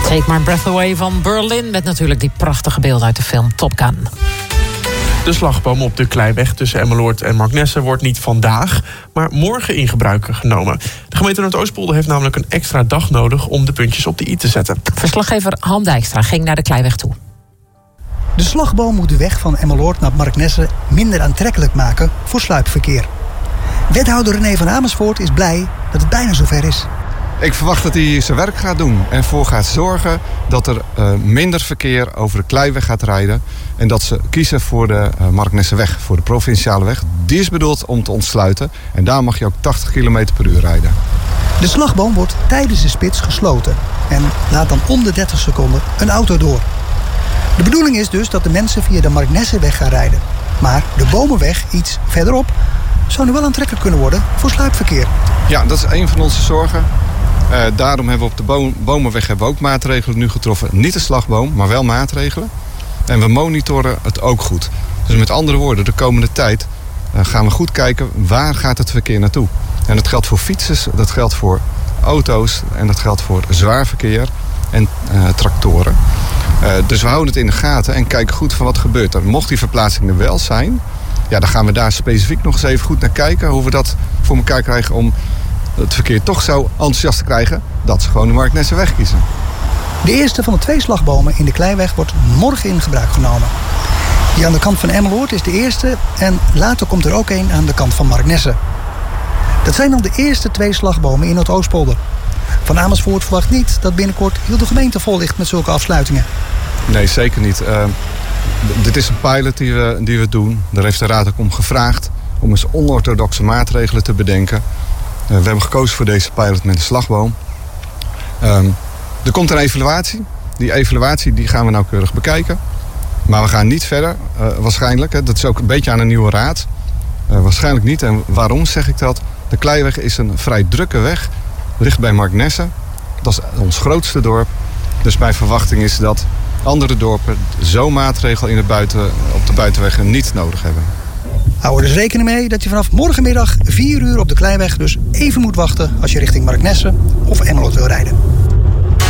Take My Breath Away van Berlin, met natuurlijk die prachtige beelden uit de film Top Gun. De slagboom op de Kleiweg tussen Emmeloord en Marknesse wordt niet vandaag, maar morgen in gebruik genomen. De gemeente Noordoostpolder heeft namelijk een extra dag nodig om de puntjes op de i te zetten. Verslaggever Han Dijkstra ging naar de Kleiweg toe. De slagboom moet de weg van Emmeloord naar Marknesse minder aantrekkelijk maken voor sluipverkeer. Wethouder René van Amersfoort is blij dat het bijna zover is. Ik verwacht dat hij zijn werk gaat doen en ervoor gaat zorgen dat er minder verkeer over de Kleiweg gaat rijden. En dat ze kiezen voor de Marknesseweg, voor de provinciale weg. Die is bedoeld om te ontsluiten en daar mag je ook 80 km per uur rijden. De slagboom wordt tijdens de spits gesloten en laat dan om de 30 seconden een auto door. De bedoeling is dus dat de mensen via de Marknesseweg gaan rijden. Maar de Bomenweg iets verderop zou nu wel aantrekkelijk kunnen worden voor sluipverkeer. Ja, dat is een van onze zorgen. Daarom hebben we op de Bomenweg ook maatregelen nu getroffen. Niet de slagboom, maar wel maatregelen. En we monitoren het ook goed. Dus met andere woorden, de komende tijd gaan we goed kijken waar gaat het verkeer naartoe. En dat geldt voor fietsers, dat geldt voor auto's en dat geldt voor zwaar verkeer en tractoren. Dus we houden het in de gaten en kijken goed van wat gebeurt er. Mocht die verplaatsing er wel zijn, ja, dan gaan we daar specifiek nog eens even goed naar kijken. Hoe we dat voor elkaar krijgen om het verkeer toch zo enthousiast te krijgen dat ze gewoon de Marknesseweg kiezen. De eerste van de 2 slagbomen in de Kleiweg wordt morgen in gebruik genomen. Die aan de kant van Emmeloord is de eerste en later komt er ook een aan de kant van Marknesse. Dat zijn dan de eerste 2 slagbomen in Noordoostpolder. Van Amersfoort verwacht niet dat binnenkort heel de gemeente vol ligt met zulke afsluitingen. Nee, zeker niet. Dit is een pilot die we doen. Daar heeft de Raad ook om gevraagd om eens onorthodoxe maatregelen te bedenken. We hebben gekozen voor deze pilot met een slagboom. Er komt een evaluatie. Die evaluatie die gaan we nauwkeurig bekijken. Maar we gaan niet verder, waarschijnlijk. Dat is ook een beetje aan een nieuwe raad. Waarschijnlijk niet. En waarom zeg ik dat? De Kleiweg is een vrij drukke weg. Ligt bij Marknesse. Dat is ons grootste dorp. Dus mijn verwachting is dat andere dorpen zo'n maatregel op de buitenweg niet nodig hebben. Hou er dus rekening mee dat je vanaf morgenmiddag 4 uur op de Kleiweg dus even moet wachten als je richting Marknesse of Emmeloord wil rijden.